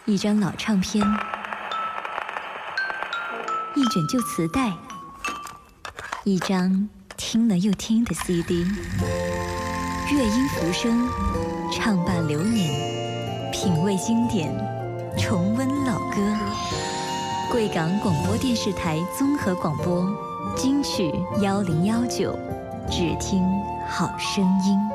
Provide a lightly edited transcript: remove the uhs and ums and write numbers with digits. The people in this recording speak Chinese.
一张老唱片，一卷旧磁带，一张听了又听的 CD。乐音浮生，唱伴流年，品味经典，重温老歌。贵港广播电视台综合广播，金曲1019，只听好声音。